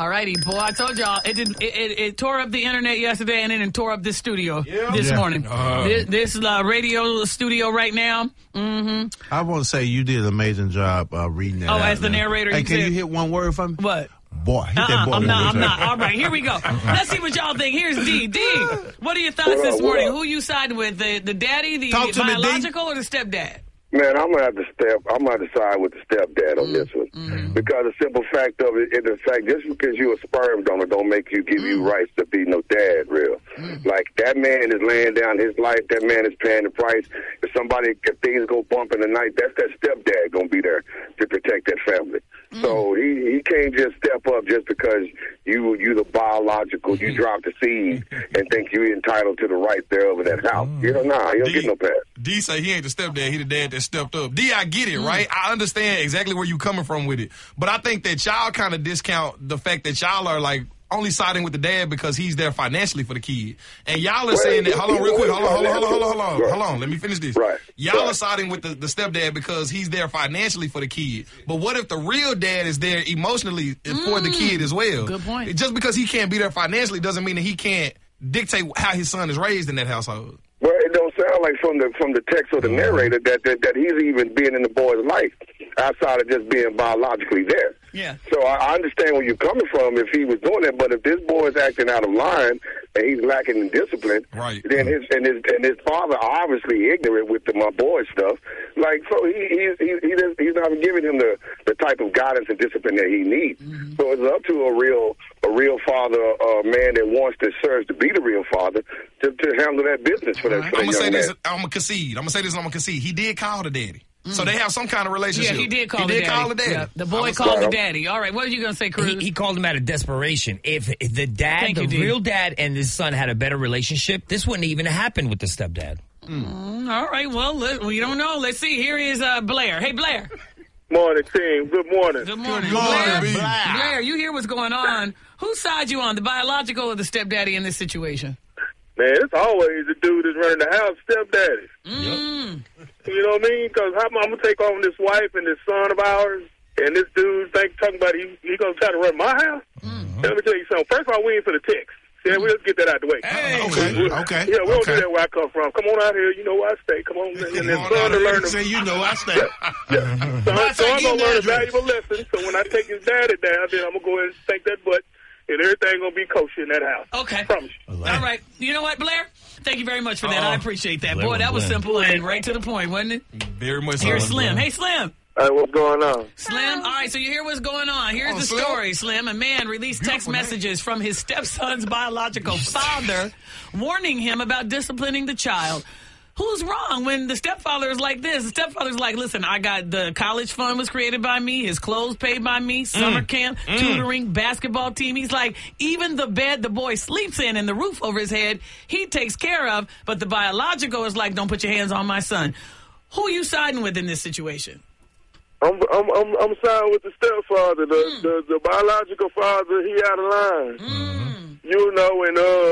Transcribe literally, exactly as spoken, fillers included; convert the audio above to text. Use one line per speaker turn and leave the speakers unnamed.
All righty, boy. I told y'all it did. It, it, it tore up the internet yesterday, and then it tore up this studio yeah. this yeah. morning. Uh, this this uh, radio studio right now. Mm-hmm.
I want to say you did an amazing job uh, reading that.
Oh,
out
as the
now.
narrator,
hey,
you
can
said,
you hit one word for me?
What?
Boy, hit
uh-uh,
that boy.
I'm not. I'm not. All right, here we go. Let's see what y'all think. Here's D. D. What are your thoughts this morning? Who you siding with? The the daddy, the
Talk
biological, or the stepdad?
Man, I'm gonna have to step. I'm gonna have to side with the stepdad on mm, this one mm. because the simple fact of it is the fact just because you're a sperm donor don't make you give mm. you rights to be no dad. Real, mm. like that man is laying down his life. That man is paying the price. If somebody, if things go bump in the night, that's that stepdad gonna be there to protect that family. Mm. So he he can't just step up just because you you the biological. You drop the seed and think you're entitled to the right thereof in that house. Mm. You know, nah, you don't
D,
get no pass.
D say he ain't the stepdad. He the dad that stepped up. D, I get it, mm. right? I understand exactly where you coming from with it. But I think that y'all kind of discount the fact that y'all are like only siding with the dad because he's there financially for the kid. And y'all are well, saying that, hold on real quick, hold on, hold on, hold on, hold on, hold on, hold on, let me finish this.
Right.
Y'all
right.
are siding with the, the stepdad because he's there financially for the kid. But what if the real dad is there emotionally mm. for the kid as well?
Good point.
Just because he can't be there financially doesn't mean that he can't dictate how his son is raised in that household.
Well, it don't sound like from the from the text or the narrator that, that that he's even being in the boy's life outside of just being biologically there.
Yeah.
So I, I understand where you're coming from if he was doing that, but if this boy is acting out of line and he's lacking in discipline,
right.
then his and his and his father obviously ignorant with the my boy stuff. Like so, he he's he, he does, he's not giving him the, the type of guidance and discipline that he needs. Mm-hmm. So it's up to a real a real father, a man that wants to serve to be the real father to, to handle that business for that.
Right.
For
I'm
that
gonna say
young
this.
man.
I'm gonna concede. I'm gonna say this. I'm gonna concede. He did call the daddy. Mm. So they have some kind of relationship.
Yeah, he did call
he
the
did
daddy.
Call the daddy.
Yeah, the boy called the daddy. All right, what are you going to say, Cruz?
He, he called him out of desperation. If, if the dad,
Thank
the
you,
real dad, and his son had a better relationship, this wouldn't even happen with the stepdad.
Mm. Mm, all right, well, let, we don't know. Let's see. Here is uh, Blair. Hey, Blair.
Morning, team. Good morning.
Good morning.
Good morning,
Blair,
Blair.
Blair, you hear what's going on. Whose side you on, the biological or the stepdaddy in this situation?
Man, it's always the dude that's running the house, stepdaddy.
Mm.
You know what I mean? Because I'm, I'm going to take on this wife and this son of ours, and this dude think, talking about he, he going to try to run my house? Mm-hmm. Let me tell you something. First of all, we ain't for the text. Yeah, we'll just get that out the way.
Hey. Okay,
we,
okay.
Yeah, we don't
okay.
do that where I come from. Come on out here. You know where I stay. Come on. And then son to learn.
Say you know I stay.
Yeah. yeah. So, so I'm going to learn a valuable lesson. So when I take his daddy down, then I'm going to go ahead and take that butt, and everything going to be kosher in that house.
Okay.
I promise you.
All right. You know what, Blair? Thank you very much for that.
Uh-oh.
I appreciate that.
Blair
Boy, that was
Blair.
simple and right to the point, wasn't it?
Very much so.
Here's Slim. Hey, Slim.
Hey, what's going on?
Slim, all right, so you hear what's going on. Here's
Oh,
the
Slim.
story, Slim. A man released text
Beautiful
messages from his stepson's biological father warning him about disciplining the child. Who's wrong when the stepfather is like this? The stepfather's like, listen, I got the college fund was created by me, his clothes paid by me, summer
Mm.
camp,
Mm.
tutoring, basketball team. He's like, even the bed the boy sleeps in and the roof over his head, he takes care of, but the biological is like, don't put your hands on my son. Who are you siding with in this situation?
I'm I'm I'm, I'm siding with the stepfather, the, mm. the the biological father. He out of line.
Mm.
You know, and uh.